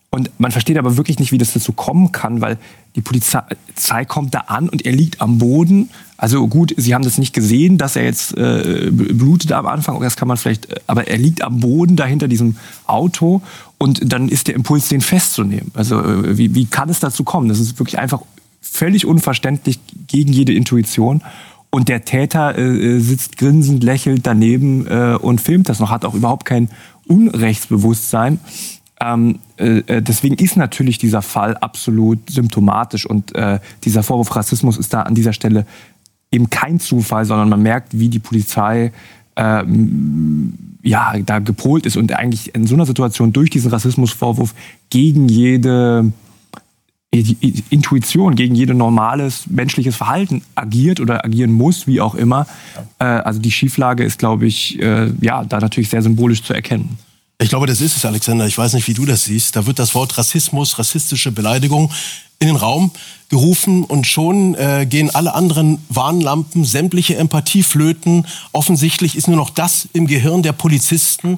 Und man versteht aber wirklich nicht, wie das dazu kommen kann, weil die Polizei kommt da an und er liegt am Boden. Also gut, sie haben das nicht gesehen, dass er jetzt blutet am Anfang. Das kann man vielleicht, aber er liegt am Boden da hinter diesem Auto und dann ist der Impuls, den festzunehmen. Also wie kann es dazu kommen? Das ist wirklich einfach völlig unverständlich, gegen jede Intuition. Und der Täter sitzt grinsend, lächelt daneben und filmt das noch, hat auch überhaupt kein Unrechtsbewusstsein. Deswegen ist natürlich dieser Fall absolut symptomatisch und dieser Vorwurf Rassismus ist da an dieser Stelle eben kein Zufall, sondern man merkt, wie die Polizei da gepolt ist und eigentlich in so einer Situation durch diesen Rassismusvorwurf gegen jede Intuition, gegen jedes normales menschliches Verhalten agiert oder agieren muss, wie auch immer. Also die Schieflage ist, glaube ich, da natürlich sehr symbolisch zu erkennen. Ich glaube, das ist es, Alexander. Ich weiß nicht, wie du das siehst. Da wird das Wort Rassismus, rassistische Beleidigung in den Raum gerufen und schon gehen alle anderen Warnlampen, sämtliche Empathie flöten. Offensichtlich ist nur noch das im Gehirn der Polizisten,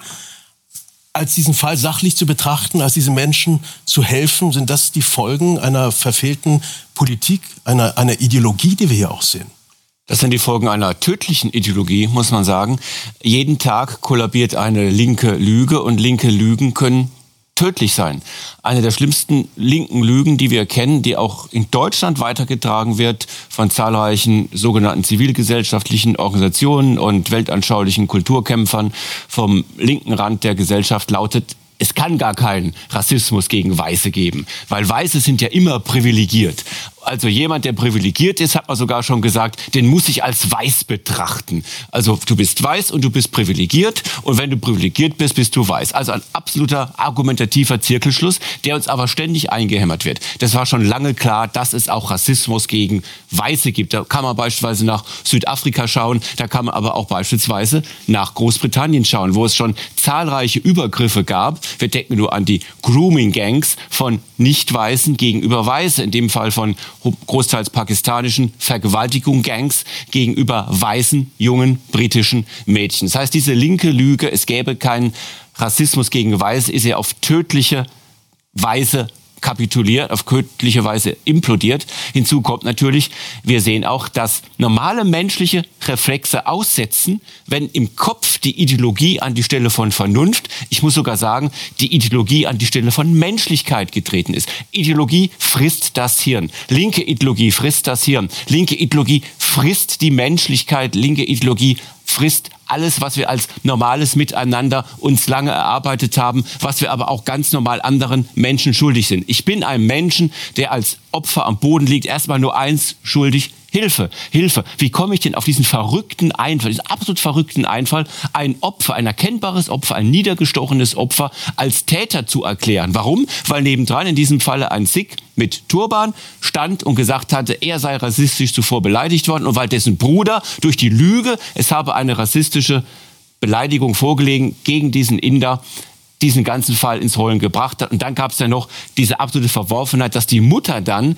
als diesen Fall sachlich zu betrachten, als diesen Menschen zu helfen. Sind das die Folgen einer verfehlten Politik, einer Ideologie, die wir hier auch sehen? Das sind die Folgen einer tödlichen Ideologie, muss man sagen. Jeden Tag kollabiert eine linke Lüge und linke Lügen können tödlich sein. Eine der schlimmsten linken Lügen, die wir kennen, die auch in Deutschland weitergetragen wird von zahlreichen sogenannten zivilgesellschaftlichen Organisationen und weltanschaulichen Kulturkämpfern vom linken Rand der Gesellschaft, lautet: Es kann gar keinen Rassismus gegen Weiße geben, weil Weiße sind ja immer privilegiert. Also jemand, der privilegiert ist, hat man sogar schon gesagt, den muss ich als weiß betrachten. Also du bist weiß und du bist privilegiert und wenn du privilegiert bist, bist du weiß. Also ein absoluter argumentativer Zirkelschluss, der uns aber ständig eingehämmert wird. Das war schon lange klar, dass es auch Rassismus gegen Weiße gibt. Da kann man beispielsweise nach Südafrika schauen, da kann man aber auch beispielsweise nach Großbritannien schauen, wo es schon zahlreiche Übergriffe gab. Wir denken nur an die Grooming-Gangs von Nicht-Weißen gegenüber Weiße, in dem Fall von großteils pakistanischen Vergewaltigung-Gangs gegenüber weißen, jungen, britischen Mädchen. Das heißt, diese linke Lüge, es gäbe keinen Rassismus gegen Weiße, ist ja auf tödliche Weise kapituliert, auf tödliche Weise implodiert. Hinzu kommt natürlich, wir sehen auch, dass normale menschliche Reflexe aussetzen, wenn im Kopf die Ideologie an die Stelle von Vernunft, ich muss sogar sagen, die Ideologie an die Stelle von Menschlichkeit getreten ist. Ideologie frisst das Hirn. Linke Ideologie frisst das Hirn. Linke Ideologie frisst die Menschlichkeit. Linke Ideologie frisst alles, was wir als normales Miteinander uns lange erarbeitet haben, was wir aber auch ganz normal anderen Menschen schuldig sind. Ich bin einem Menschen, der als Opfer am Boden liegt, erstmal nur eins schuldig: Hilfe, Hilfe. Wie komme ich denn auf diesen verrückten Einfall, diesen absolut verrückten Einfall, ein Opfer, ein erkennbares Opfer, ein niedergestochenes Opfer als Täter zu erklären? Warum? Weil nebendran in diesem Falle ein Sikh mit Turban stand und gesagt hatte, er sei rassistisch zuvor beleidigt worden und weil dessen Bruder durch die Lüge, es habe eine rassistische Beleidigung vorgelegen gegen diesen Inder, diesen ganzen Fall ins Rollen gebracht hat. Und dann gab es ja noch diese absolute Verworfenheit, dass die Mutter dann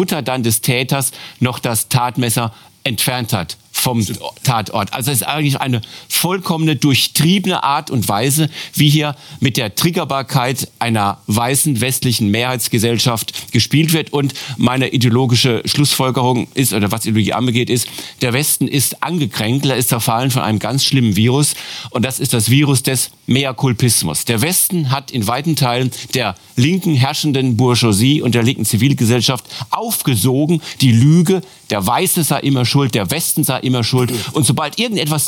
des Täters noch das Tatmesser entfernt hat vom Tatort. Also es ist eigentlich eine vollkommene, durchtriebene Art und Weise, wie hier mit der Triggerbarkeit einer weißen westlichen Mehrheitsgesellschaft gespielt wird. Und meine ideologische Schlussfolgerung ist, oder was Ideologie angeht, ist, der Westen ist angekränkelt, er ist zerfallen von einem ganz schlimmen Virus. Und das ist das Virus des Meakulpismus. Der Westen hat in weiten Teilen der linken herrschenden Bourgeoisie und der linken Zivilgesellschaft aufgesogen, die Lüge, der Weiße sei immer schuld, der Westen sei immer schuld. Und sobald etwas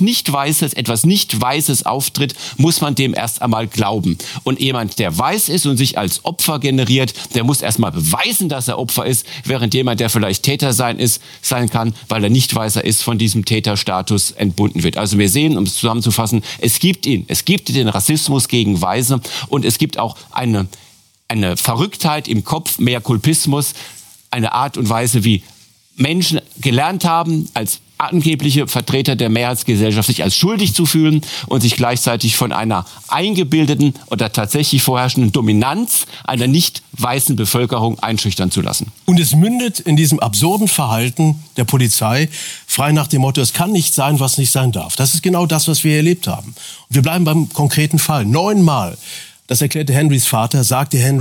Nicht-Weißes auftritt, muss man dem erst einmal glauben. Und jemand, der weiß ist und sich als Opfer generiert, der muss erst mal beweisen, dass er Opfer ist, während jemand, der vielleicht Täter sein kann, weil er nicht Weißer ist, von diesem Täterstatus entbunden wird. Also wir sehen, um es zusammenzufassen, es gibt den Rassismus gegen Weiße und es gibt auch eine Verrücktheit im Kopf, Meakulpismus, eine Art und Weise, wie Menschen gelernt haben, als angebliche Vertreter der Mehrheitsgesellschaft sich als schuldig zu fühlen und sich gleichzeitig von einer eingebildeten oder tatsächlich vorherrschenden Dominanz einer nicht weißen Bevölkerung einschüchtern zu lassen. Und es mündet in diesem absurden Verhalten der Polizei, frei nach dem Motto, es kann nicht sein, was nicht sein darf. Das ist genau das, was wir erlebt haben. Und wir bleiben beim konkreten Fall. 9-mal, das erklärte Henrys Vater, sagte Henry,